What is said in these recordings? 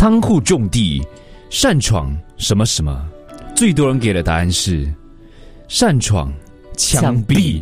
仓库种地，擅闯什么什么。最多人给的答案是擅闯枪毙。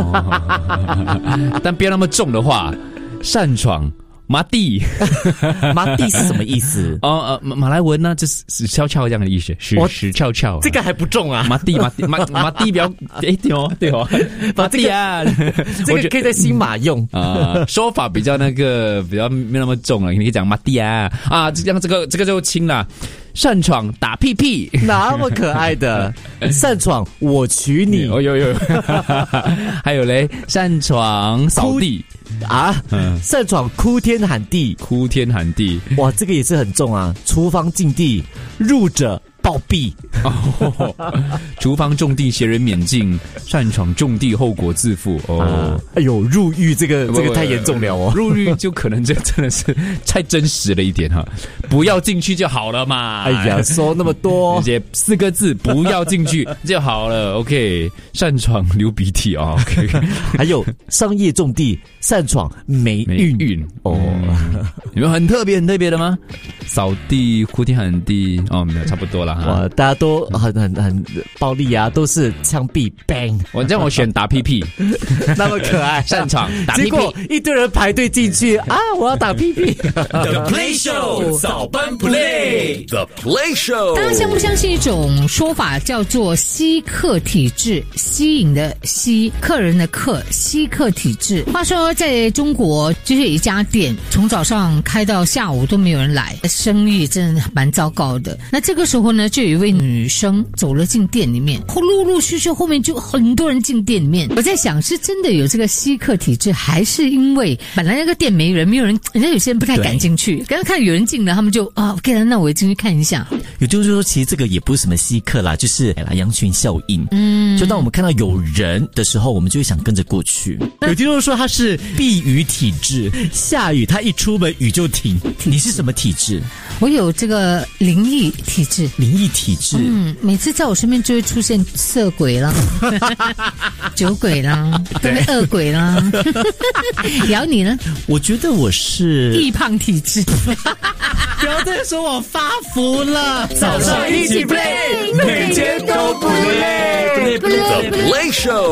但不要那么重的话，擅闯麻地。 麻地是什么意思？ 马来文呢，就是死翘翘这样的意思，死翘翘。 这个还不重啊？ 麻地比较对哦，麻地啊， 这个可以在新马用说法比较那个比较没那么重了，你可以讲麻地啊，这样这个就轻了。擅闯打屁屁， 那么可爱的擅闯我娶你， 有，还有嘞，擅闯扫地擅闯哭天喊地，哇，这个也是很重啊！厨房禁地，入者暴毙。 厨房种地嫌人免进，擅闯种地后果自负。 哎呦，入狱这个太严重了哦！ 入狱就可能这真的是太真实了一点哈，不要进去就好了嘛。 哎呀，说那么多， 直接4个字，不要进去就好了。OK， 擅闯流鼻涕啊。OK， 还有商业种地，擅闯霉运哦。 有没有很特别的吗？扫地、哭天喊地差不多了哈。 哇，大家都很暴力啊，都是枪毙 bang。 我选打屁屁， 那么可爱， 擅闯打屁屁。 结果一堆人排队进去我要打屁屁。 The Play Show 早班 Play，The Play Show。 大家相不相信一种说法叫做吸客体质？吸引的吸，客人的客，吸客体质。话说在中国，就是有一家店从早上开到下午都没有人来，生意真的蛮糟糕的。那这个时候呢，就有一位女生走了进店里面，陆陆续续后面就很多人进店里面。我在想，是真的有这个吸客体质，还是因为本来那个店没人，人家有些人不太敢进去，刚刚看有人进了，他们就OK 了，那我进去看一下。 也就是说，其实这个也不是什么吸客啦，就是羊群效应。就当我们看到有人的时候，我们就会想跟着过去。有听众说他是避雨体质，下雨他一出门雨就停。你是什么体质？ 我有这个灵异体质。每次在我身边就会出现色鬼啦、酒鬼啦、恶鬼啦。然后你呢？ 我觉得我是易胖体质。 不要再说我发福了。 早上一起 play， 每天都不累。The Play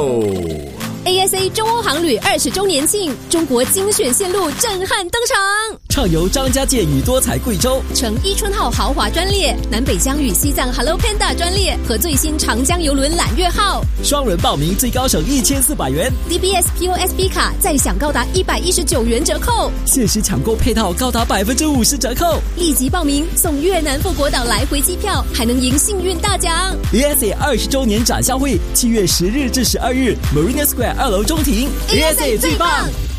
Show。ASA 中欧航旅20周年庆，中国精选线路震撼登场。 畅游张家界与多彩贵州， 乘伊春号豪华专列，南北疆与西藏 Hello Panda 专列和最新长江邮轮揽月号， 双人报名最高省1400元 ，DBS POSB 卡再享高达119元折扣， 限时抢购配套高达50%折扣， 立即报名送越南富国岛来回机票，还能赢幸运大奖。 ASA 20周年展销会7月10日至12日 Marina Square 2楼中庭 ，ASA 最棒。